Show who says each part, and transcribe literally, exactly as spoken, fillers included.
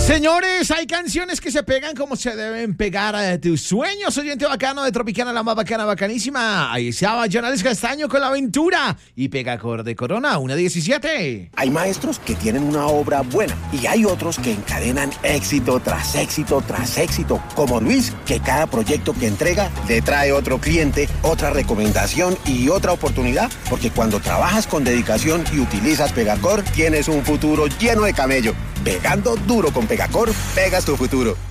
Speaker 1: Señores, hay canciones que se pegan como se deben pegar a tus sueños. Oyente bacano de Tropicana, la más bacana, bacanísima. Ahí estaba Jonales Castaño con La Aventura y Pegacor de Corona, una diecisiete.
Speaker 2: Hay maestros que tienen una obra buena y hay otros que encadenan éxito tras éxito tras éxito, como Luis, que cada proyecto que entrega le trae otro cliente, otra recomendación y otra oportunidad, porque cuando trabajas con dedicación y utilizas Pegacor, tienes un futuro lleno de camello. Pegando duro con Pegacor, pegas tu futuro.